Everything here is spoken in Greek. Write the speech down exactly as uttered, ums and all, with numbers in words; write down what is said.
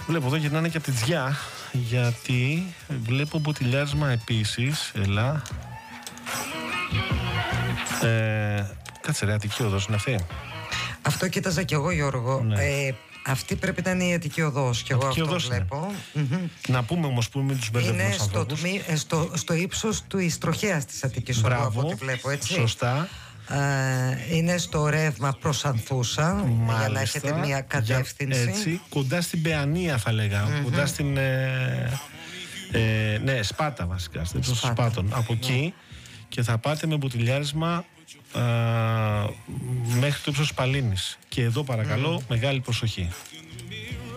Βλέπω εδώ γυρνάνε και από τη Τζιά, γιατί βλέπω μποτιλιάρισμα επίσης. Ελά. Ε, κάτσε ρε, Αττική Οδός είναι αυτή. Αυτό κοίταζα κι εγώ, Γιώργο. Ναι. Ε, αυτή πρέπει να είναι η Αττική Οδός. Κι εγώ Αττική αυτό Οδός βλέπω. Να πούμε όμως που μην τους μπερδεύουμε Είναι τους στο, ανθρώπους. τμή, ε, στο, στο ύψος του Ιστροχέας της Αττικής Οδού, από ό,τι βλέπω, έτσι. Σωστά. Ε, είναι στο ρεύμα προς Ανθούσα. Μάλιστα. Για να έχετε μια κατεύθυνση. Για, έτσι, κοντά στην Παιανία θα λέγα. Mm-hmm. Κοντά στην ε, ε, ναι, Σπάτα βασικά, στην ύψος των Σπάτων. Από εκεί και θα πάτε με μποτιλιάρισμα ε, μέχρι το ύψος Παλίνης. Και εδώ παρακαλώ mm. μεγάλη προσοχή.